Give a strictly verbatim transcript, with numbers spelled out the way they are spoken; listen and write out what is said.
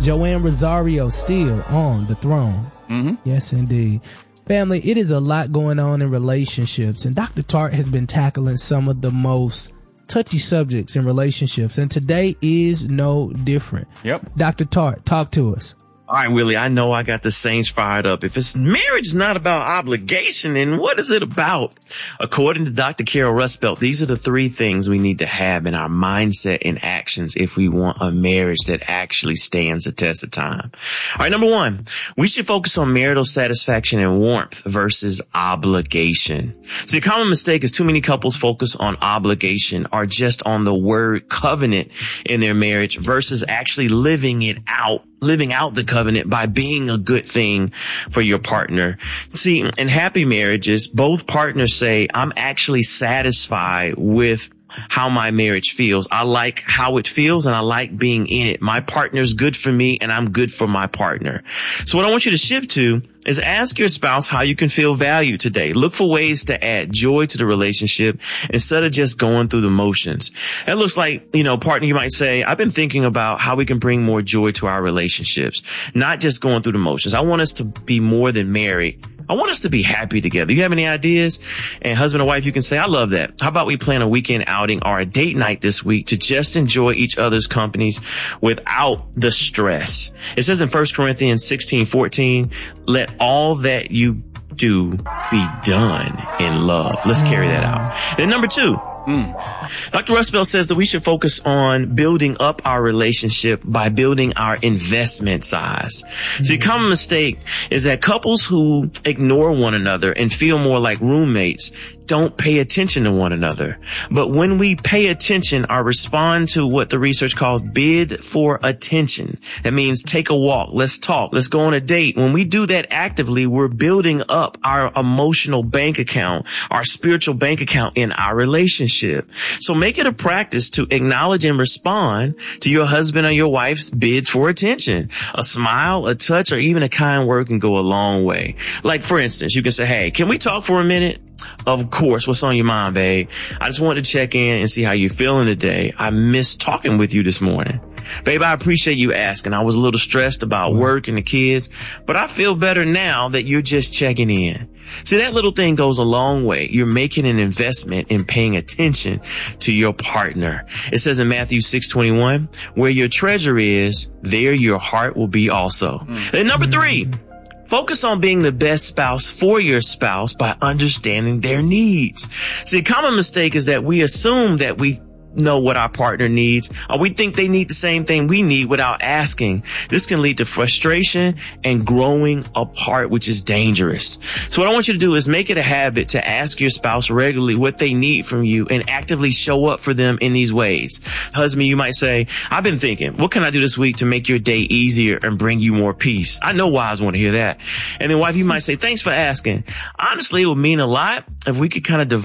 Joanne Rosario still on the throne. Mm-hmm. Yes, indeed. Family, it is a lot going on in relationships, and Doctor Tartt has been tackling some of the most touchy subjects in relationships, and today is no different. Yep. Doctor Tartt, talk to us. All right, Willie, I know I got the Saints fired up. If it's marriage is not about obligation, then what is it about? According to Doctor Carol Rusbelt, these are the three things we need to have in our mindset and actions if we want a marriage that actually stands the test of time. All right, number one, we should focus on marital satisfaction and warmth versus obligation. See, a common mistake is too many couples focus on obligation or just on the word covenant in their marriage versus actually living it out. Living out the covenant by being a good thing for your partner. See, in happy marriages, both partners say, I'm actually satisfied with how my marriage feels. I like how it feels and I like being in it. My partner's good for me and I'm good for my partner. So what I want you to shift to is ask your spouse how you can feel valued today. Look for ways to add joy to the relationship instead of just going through the motions. That looks like, you know, partner, you might say, I've been thinking about how we can bring more joy to our relationships, not just going through the motions. I want us to be more than married. I want us to be happy together. You have any ideas? And husband and wife, you can say, I love that. How about we plan a weekend outing or a date night this week to just enjoy each other's companies without the stress? It says in First Corinthians sixteen fourteen, let all that you do be done in love. Let's carry that out. Then number two, Mm. Doctor Rusbelt says that we should focus on building up our relationship by building our investment size. Mm-hmm. See, a common mistake is that couples who ignore one another and feel more like roommates don't pay attention to one another. But when we pay attention or respond to what the research calls bid for attention, that means take a walk, let's talk, let's go on a date. When we do that actively, we're building up our emotional bank account, our spiritual bank account in our relationship. So make it a practice to acknowledge and respond to your husband or your wife's bids for attention. A smile, a touch, or even a kind word can go a long way. Like, for instance, you can say, hey, can we talk for a minute? Of course. What's on your mind, babe? I just wanted to check in and see how you're feeling today. I missed talking with you this morning. Babe, I appreciate you asking. I was a little stressed about work and the kids, but I feel better now that you're just checking in. See, that little thing goes a long way. You're making an investment in paying attention to your partner. It says in Matthew six twenty-one, where your treasure is, there your heart will be also. Mm. And number three, focus on being the best spouse for your spouse by understanding their needs. See, a common mistake is that we assume that we know what our partner needs, or we think they need the same thing we need without asking. This can lead to frustration and growing apart, which is dangerous. So what I want you to do is make it a habit to ask your spouse regularly what they need from you and actively show up for them in these ways. Husband, you might say, I've been thinking, what can I do this week to make your day easier and bring you more peace? I know wives want to hear that. And then wife, you might say, thanks for asking. Honestly, it would mean a lot if we could kind of